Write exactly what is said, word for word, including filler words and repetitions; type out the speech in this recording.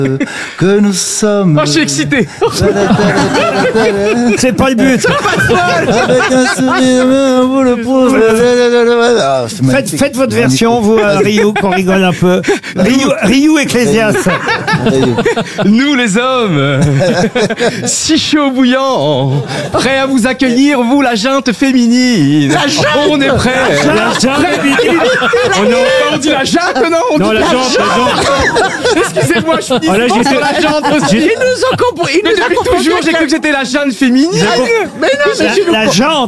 que nous sommes. Oh, je suis excité. C'est pas le but. Avec un sourire, vous le pouvez. Ah, c'est Faites, magnifique. faites votre Magnifique. version, vous, euh, Ryu, qu'on rigole un peu. Ryu, Ryu Ecclésias. Nous les hommes, si chaud bouillant, prêts à vous accueillir, vous la junte féminine. La junte. On est prêts. La junte féminine. Oh non, on dit la junte, non on Non, dit la jante, la jante. Excusez-moi, je suis Ah, là, sur j'étais- la junte aussi. j'ai- Ils nous ont compris. Depuis toujours, j'ai cru que c'était la junte féminine. La, la jante.